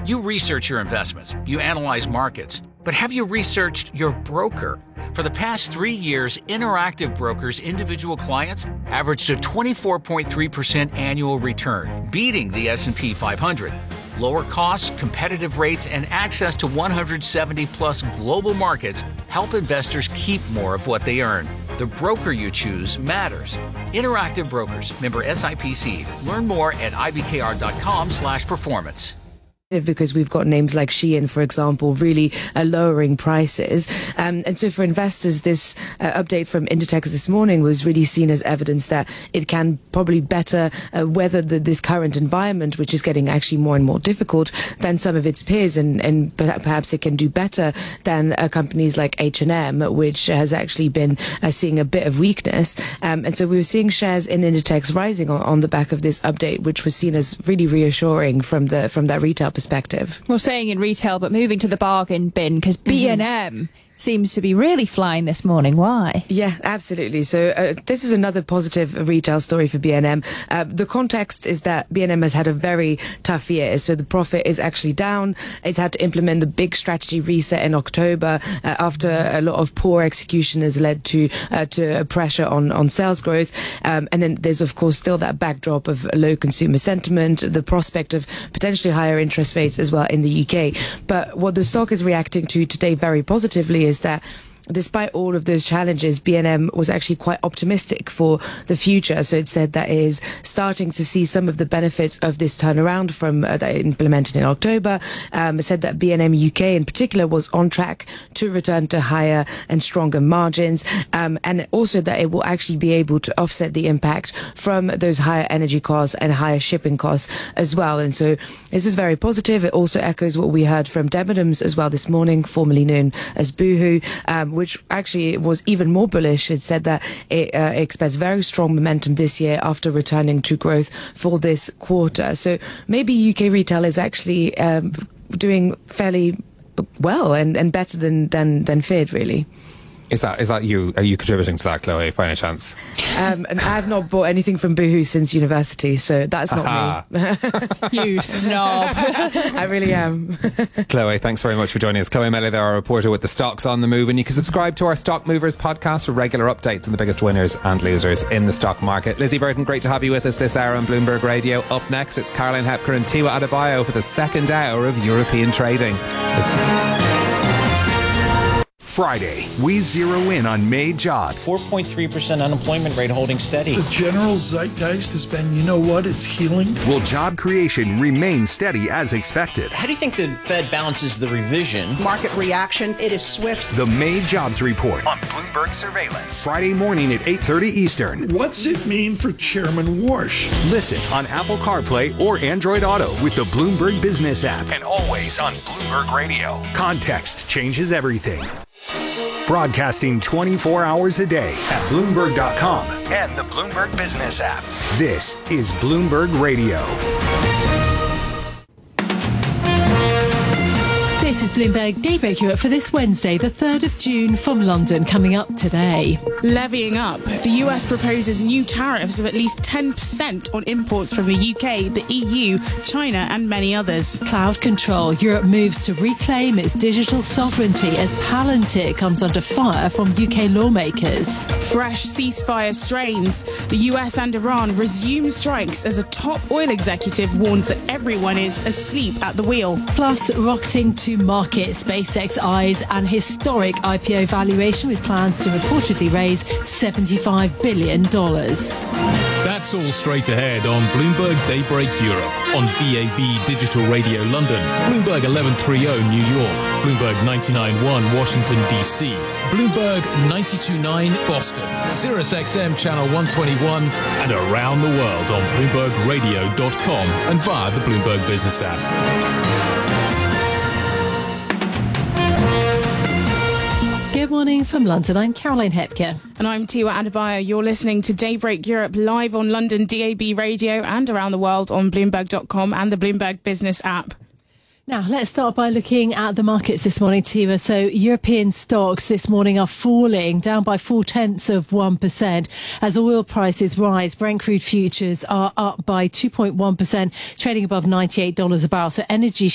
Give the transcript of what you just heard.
You research your investments, you analyze markets, but have you researched your broker? For the past 3 years, Interactive Brokers' individual clients averaged a 24.3% annual return, beating the S&P 500. Lower costs, competitive rates, and access to 170-plus global markets help investors keep more of what they earn. The broker you choose matters. Interactive Brokers, member SIPC. Learn more at ibkr.com/performance. Because we've got names like Shein, for example, really lowering prices. And so for investors, this update from Inditex this morning was really seen as evidence that it can probably better weather this current environment, which is getting actually more and more difficult than some of its peers. And perhaps it can do better than companies like H&M, which has actually been seeing a bit of weakness. And so we were seeing shares in Inditex rising on the back of this update, which was seen as really reassuring from that retail perspective. Well, staying in retail, but moving to the bargain bin, because B&M seems to be really flying this morning. Why? Yeah, absolutely. So this is another positive retail story for B&M. The context is that B&M has had a very tough year. So the profit is actually down. It's had to implement the big strategy reset in October after a lot of poor execution has led to pressure on sales growth. And then there's, of course, still that backdrop of low consumer sentiment, the prospect of potentially higher interest rates as well in the UK. But what the stock is reacting to today very positively is that despite all of those challenges, B&M was actually quite optimistic for the future. So it said that it is starting to see some of the benefits of this turnaround from that implemented in October. It said that B&M UK in particular was on track to return to higher and stronger margins, and also that it will actually be able to offset the impact from those higher energy costs and higher shipping costs as well. And so this is very positive. It also echoes what we heard from Debenhams as well this morning, formerly known as Boohoo, which actually was even more bullish. It said that it expects very strong momentum this year after returning to growth for this quarter. So maybe UK retail is actually doing fairly well and better than feared, really. Is that you? Are you contributing to that, Chloe, by any chance? And I have not bought anything from Boohoo since university, so that's not me. You snob. I really am. Chloe, thanks very much for joining us. Chloe Melley, our reporter with the Stocks on the Move, and you can subscribe to our Stock Movers podcast for regular updates on the biggest winners and losers in the stock market. Lizzie Burton, great to have you with us this hour on Bloomberg Radio. Up next, it's Caroline Hepker and Tiwa Adebayo for the second hour of European trading. Friday, we zero in on May jobs. 4.3% unemployment rate holding steady. The general zeitgeist has been, you know what, it's healing. Will job creation remain steady as expected? How do you think the Fed balances the revision? Market reaction, it is swift. The May jobs report on Bloomberg Surveillance. Friday morning at 8:30 Eastern. What's it mean for Chairman Warsh? Listen on Apple CarPlay or Android Auto with the Bloomberg Business app. And always on Bloomberg Radio. Context changes everything. Broadcasting 24 hours a day at Bloomberg.com and the Bloomberg Business app. This is Bloomberg Radio. This is Bloomberg Daybreak Europe for this Wednesday, the 3rd of June from London, coming up today. Levying up. The US proposes new tariffs of at least 10% on imports from the UK, the EU, China and many others. Cloud control. Europe moves to reclaim its digital sovereignty as Palantir comes under fire from UK lawmakers. Fresh ceasefire strains. The US and Iran resume strikes as a top oil executive warns that everyone is asleep at the wheel. Plus, rocketing to market, SpaceX eyes an historic IPO valuation with plans to reportedly raise $75 billion. That's all straight ahead on Bloomberg Daybreak Europe, on DAB Digital Radio London, Bloomberg 1130 New York, Bloomberg 99.1 Washington DC, Bloomberg 92.9 Boston, Sirius XM Channel 121, and around the world on BloombergRadio.com and via the Bloomberg Business app. Good morning from London. I'm Caroline Hepker. And I'm Tiwa Adebayo. You're listening to Daybreak Europe live on London DAB Radio and around the world on Bloomberg.com and the Bloomberg Business app. Now, let's start by looking at the markets this morning, Tiva. So European stocks this morning are falling, down by 0.4% as oil prices rise. Brent crude futures are up by 2.1%, trading above $98 a barrel. So energy